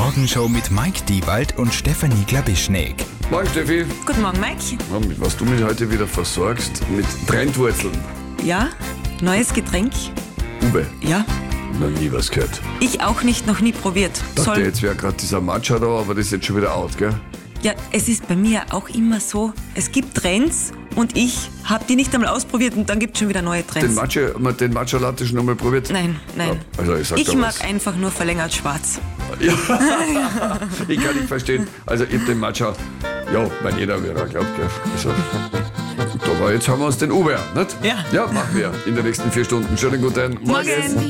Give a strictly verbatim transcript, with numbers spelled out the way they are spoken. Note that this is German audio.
Morgenshow mit Mike Diewald und Stefanie Glabischnik. Morgen, Steffi. Guten Morgen, Mike. Ja, mit was du mich heute wieder versorgst, mit Trendwurzeln. Ja, neues Getränk? Uwe, Ja. noch nie was gehört. Ich auch nicht, noch nie probiert. Dachte jetzt wäre gerade dieser Matcha da, aber das ist jetzt schon wieder out, gell? Ja, es ist bei mir auch immer so, es gibt Trends und ich habe die nicht einmal ausprobiert und dann gibt es schon wieder neue Trends. Den Matcha, den Matcha Latte schon einmal probiert? Nein, nein. Ja, also ich sag ich da mag was. einfach nur verlängert schwarz. Ja, ich kann nicht verstehen. Also ich hab den Matcha, ja, bei jeder wer glaubt, gell? Also, aber jetzt haben wir uns den Uwe, nicht? Ja. Ja, machen wir in den nächsten vier Stunden. Schönen guten Morgen. Morgen.